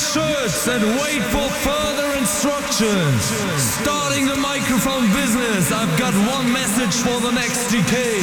shirts and wait for further instructions. Starting the microphone business, I've got one message for the next decade.